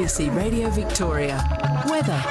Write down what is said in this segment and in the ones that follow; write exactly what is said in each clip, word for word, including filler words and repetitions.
B C Radio Victoria. Weather.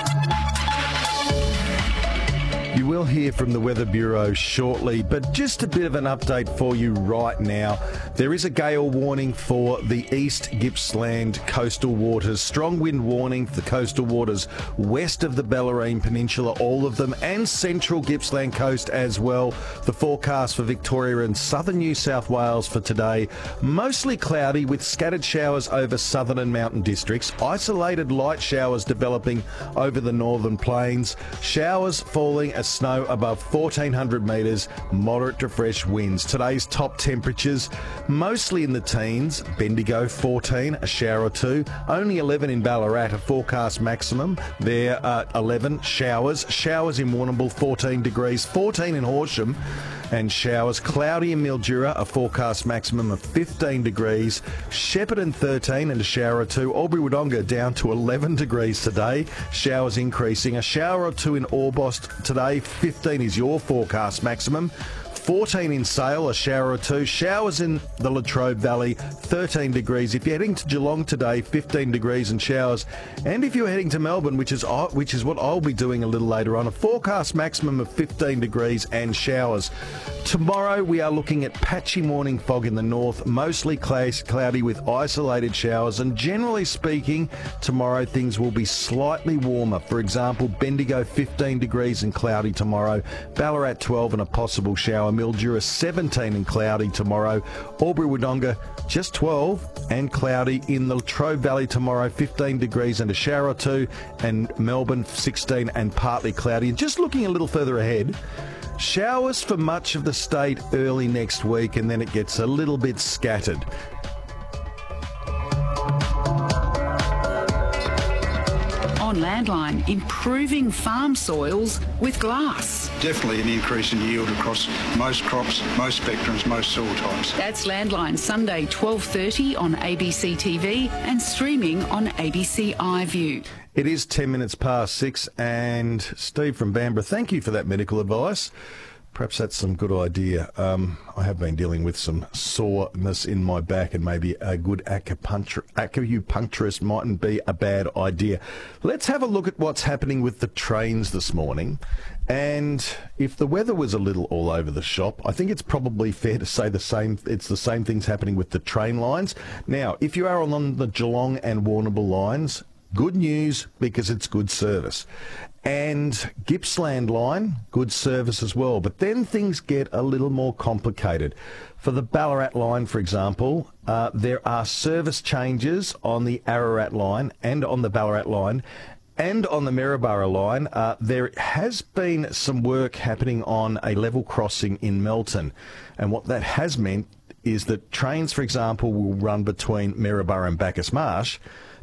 You will hear from the Weather Bureau shortly, but just a bit of an update for you right now. There is a gale warning for the East Gippsland coastal waters. Strong wind warning for the coastal waters west of the Bellarine Peninsula, all of them, and central Gippsland coast as well. The forecast for Victoria and southern New South Wales for today, mostly cloudy with scattered showers over southern and mountain districts. Isolated light showers developing over the northern plains. Showers falling as snow above fourteen hundred metres, moderate to fresh winds. Today's top temperatures, mostly in the teens. Bendigo fourteen, a shower or two. Only eleven in Ballarat, a forecast maximum. There at eleven, showers. Showers in Warrnambool, fourteen degrees. fourteen in Horsham, and showers. Cloudy in Mildura, a forecast maximum of fifteen degrees. Shepparton thirteen and a shower or two. Albury-Wodonga down to eleven degrees today. Showers increasing. A shower or two in Orbost today. fifteen is your forecast maximum. fourteen in Sale, a shower or two. Showers in the Latrobe Valley, thirteen degrees. If you're heading to Geelong today, fifteen degrees and showers. And if you're heading to Melbourne, which is which is what I'll be doing a little later on, a forecast maximum of fifteen degrees and showers. Tomorrow we are looking at patchy morning fog in the north, mostly cloudy with isolated showers, and generally speaking, tomorrow things will be slightly warmer. For example, Bendigo fifteen degrees and cloudy tomorrow, Ballarat twelve and a possible shower, Mildura seventeen and cloudy tomorrow, Albury-Wodonga just twelve and cloudy. In the Latrobe Valley tomorrow, fifteen degrees and a shower or two, and Melbourne sixteen and partly cloudy. And just looking a little further ahead, showers for much of the state early next week, and then it gets a little bit scattered. On Landline, improving farm soils with glass. Definitely an increase in yield across most crops, most spectrums, most soil types. That's Landline, Sunday twelve thirty on A B C T V and streaming on A B C iView. It is ten minutes past six, and Steve from Bamborough, thank you for that medical advice. Perhaps that's some good idea. Um, I have been dealing with some soreness in my back, and maybe a good acupuncture, acupuncturist mightn't be a bad idea. Let's have a look at what's happening with the trains this morning. And if the weather was a little all over the shop, I think it's probably fair to say the same. It's the same things happening with the train lines. Now, if you are on the Geelong and Warrnambool lines, good news, because it's good service. And Gippsland line, good service as well. But then things get a little more complicated. For the Ballarat line, for example, uh, there are service changes on the Ararat line and on the Ballarat line and on the Maryborough line. Uh, there has been some work happening on a level crossing in Melton. And what that has meant is that trains, for example, will run between Maryborough and Bacchus Marsh,